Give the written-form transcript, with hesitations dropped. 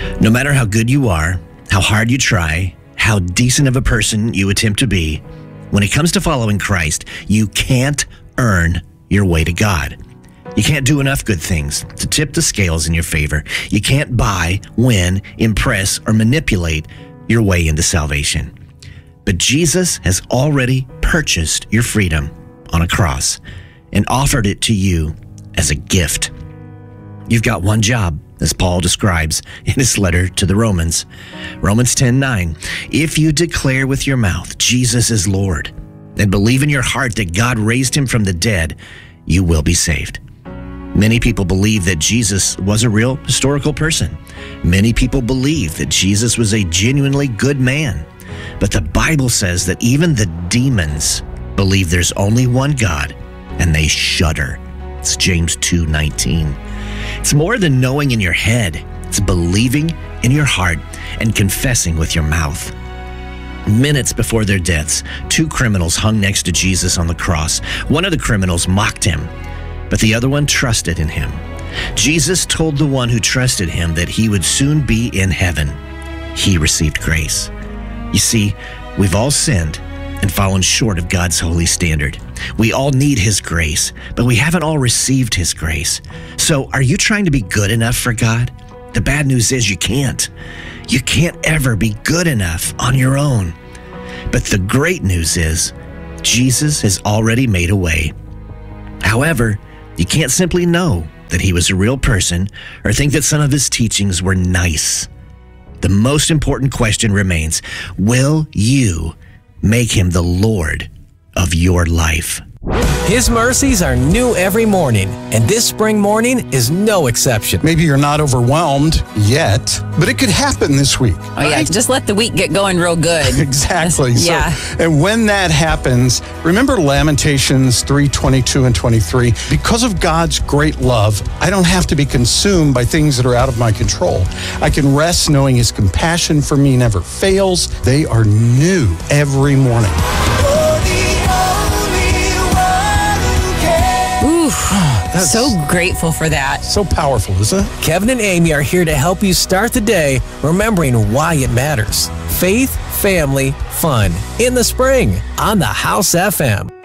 No matter how good you are, how hard you try, how decent of a person you attempt to be, when it comes to following Christ, you can't earn your way to God. You can't do enough good things to tip the scales in your favor. You can't buy, win, impress, or manipulate your way into salvation. But Jesus has already purchased your freedom on a cross and offered it to you as a gift. You've got one job, as Paul describes in his letter to the Romans. Romans 10:9, if you declare with your mouth Jesus is Lord and believe in your heart that God raised him from the dead, you will be saved. Many people believe that Jesus was a real historical person. Many people believe that Jesus was a genuinely good man. But the Bible says that even the demons believe there's only one God, and they shudder. It's James 2:19. It's more than knowing in your head. It's believing in your heart and confessing with your mouth. Minutes before their deaths, two criminals hung next to Jesus on the cross. One of the criminals mocked him, but the other one trusted in him. Jesus told the one who trusted him that he would soon be in heaven. He received grace. You see, we've all sinned and fallen short of God's holy standard. We all need his grace, but we haven't all received his grace. So are you trying to be good enough for God? The bad news is you can't. You can't ever be good enough on your own. But the great news is Jesus has already made a way. However, you can't simply know that he was a real person or think that some of his teachings were nice. The most important question remains, will you make him the Lord of your life? His mercies are new every morning, and this spring morning is no exception. Maybe you're not overwhelmed yet, but it could happen this week. Oh, yeah. Just let the week get going real good. Exactly. Yeah. And when that happens, remember Lamentations 3:22 and 23. Because of God's great love, I don't have to be consumed by things that are out of my control. I can rest knowing his compassion for me never fails. They are new every morning. So grateful for that. So powerful, isn't it? Kevin and Amy are here to help you start the day remembering why it matters. Faith, family, fun in the spring on the House FM.